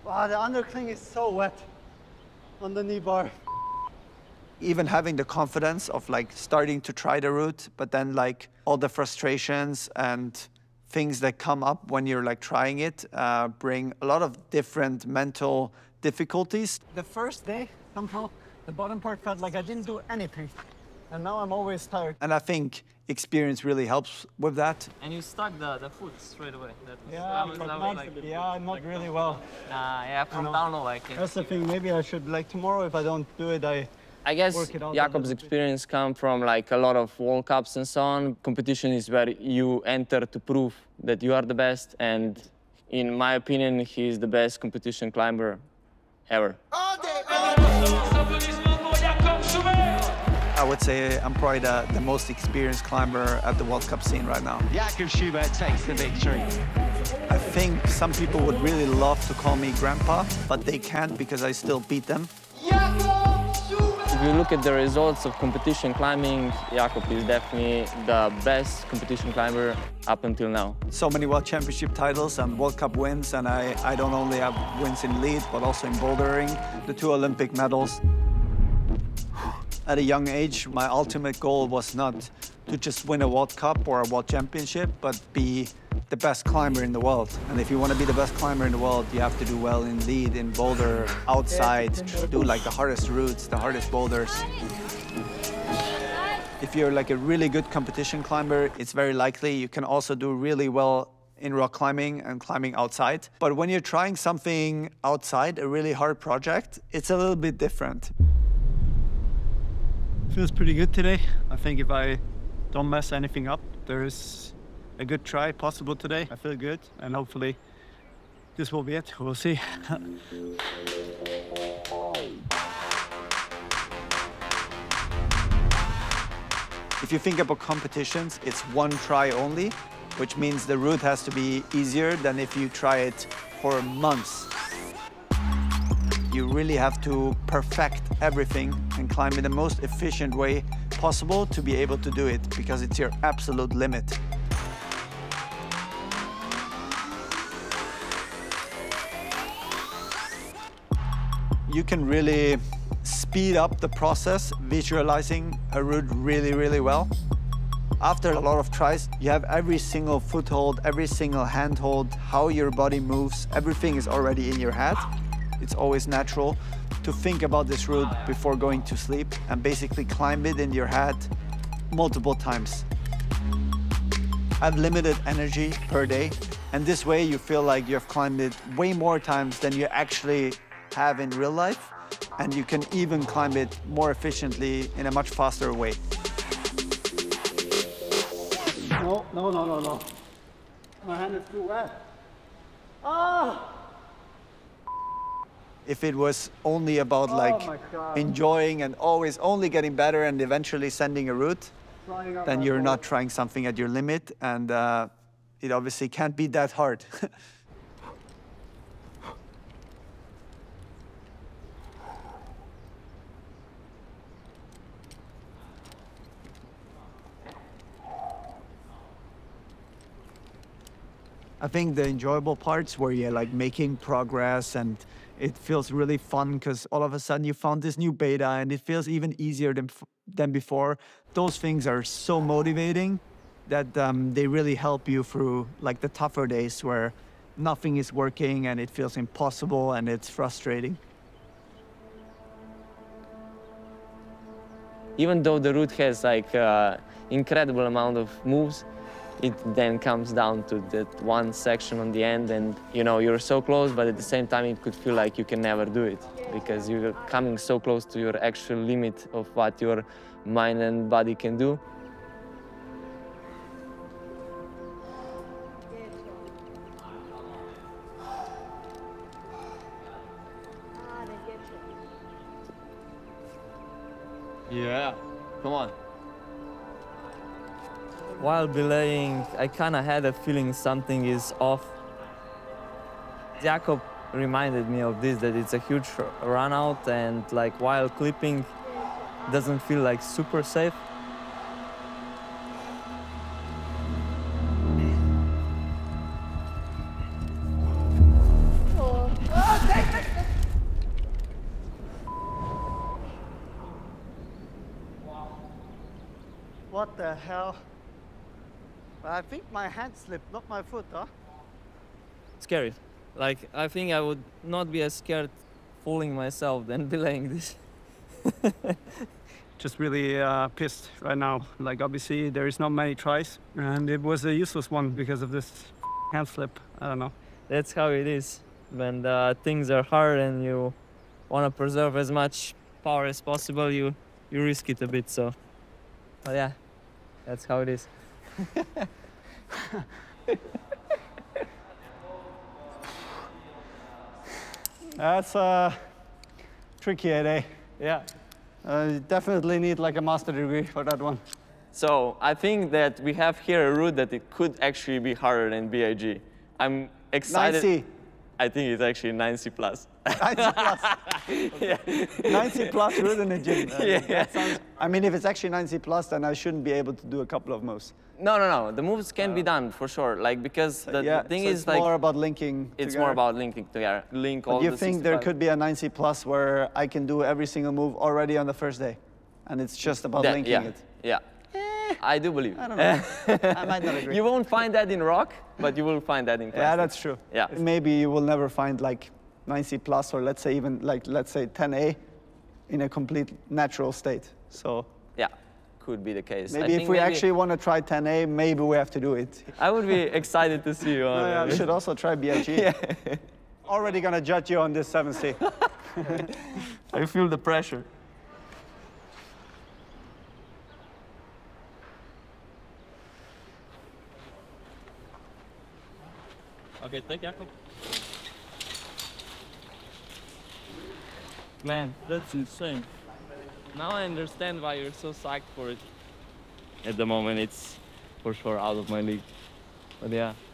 Wow, the undercling is so wet on the knee bar. Even having the confidence of like starting to try the route, but then like all the frustrations and things that come up when you're like trying it bring a lot of different mental difficulties. The first day, somehow, the bottom part felt like I didn't do anything. And now I'm always tired. And I think experience really helps with that. And you stuck the foot straight away. Not really well. Yeah, from down low, I think. That's the thing. Maybe I should, like tomorrow, if I don't do it, I guess work it out Jakob's experience comes from like a lot of World Cups and so on. Competition is where you enter to prove that you are the best. And in my opinion, he's the best competition climber ever. I would say I'm probably the most experienced climber at the World Cup scene right now. Jakob Schubert takes the victory. I think some people would really love to call me grandpa, but they can't because I still beat them. If you look at the results of competition climbing, Jakob is definitely the best competition climber up until now. So many World Championship titles and World Cup wins, and I don't only have wins in lead, but also in bouldering, the 2 Olympic medals. At a young age, my ultimate goal was not to just win a World Cup or a World Championship, but be the best climber in the world. And if you want to be the best climber in the world, you have to do well in lead, in boulder, outside, do like the hardest routes, the hardest boulders. If you're like a really good competition climber, it's very likely you can also do really well in rock climbing and climbing outside. But when you're trying something outside, a really hard project, it's a little bit different. Feels pretty good today. I think if I don't mess anything up, there is a good try possible today. I feel good, and hopefully this will be it. We'll see. If you think about competitions, it's one try only, which means the route has to be easier than if you try it for months. You really have to perfect everything and climb in the most efficient way possible to be able to do it, because it's your absolute limit. You can really speed up the process visualizing a route really, really well. After a lot of tries, you have every single foothold, every single handhold, how your body moves, everything is already in your head. It's always natural to think about this route before going to sleep and basically climb it in your head multiple times. I have limited energy per day, and this way you feel like you have climbed it way more times than you actually have in real life, and you can even climb it more efficiently in a much faster way. No. My hand is too wet. Ah! If it was only about like enjoying and always only getting better and eventually sending a route, then you're not trying something at your limit, and it obviously can't be that hard. I think the enjoyable parts where you're like making progress and it feels really fun because all of a sudden you found this new beta and it feels even easier than before. Those things are so motivating that they really help you through like the tougher days where nothing is working and it feels impossible and it's frustrating. Even though the route has like incredible amount of moves, it then comes down to that one section on the end, and you know, you're so close, but at the same time it could feel like you can never do it because you're coming so close to your actual limit of what your mind and body can do. Yeah, come on. While belaying, I kind of had a feeling something is off. Jakob reminded me of this, that it's a huge run out, and like while clipping doesn't feel like super safe. Oh, take What the hell? I think my hand slipped, not my foot, huh? Scary. Like, I think I would not be as scared fooling myself than delaying this. Just really pissed right now. Like obviously there is not many tries, and it was a useless one because of this hand slip. I don't know. That's how it is. When things are hard and you want to preserve as much power as possible, you risk it a bit. So, but yeah, that's how it is. That's tricky, eh? Yeah. You definitely need like a master degree for that one. So I think that we have here a route that it could actually be harder than BIG. I'm excited. 9C. I think it's actually 9C plus. 9C plus. Yeah. 9C plus route in the gym. Yeah. I mean, if it's actually 9C plus, then I shouldn't be able to do a couple of moves. No. The moves can be done for sure. Like because the thing so is it's like more about linking. it's together. more about linking together. Link all Do you the think there 65. could be a 9C plus where I can do every single move already on the first day, and it's just about linking yeah. it? Yeah. I do believe. I don't know. I might not agree. You won't find that in rock, but you will find that in plastic. Yeah, that's true. Yeah. Maybe you will never find like 9C plus or let's say even like let's say 10A in a complete natural state. So Yeah, could be the case. I maybe if think we actually want to try 10A, maybe we have to do it. I would be excited to see you on Oh, yeah, we should also try BIG. Yeah. Already gonna judge you on this 7C. I feel the pressure. Okay, take Jakob. Man, that's insane. Now I understand why you're so psyched for it. At the moment, it's for sure out of my league. But yeah,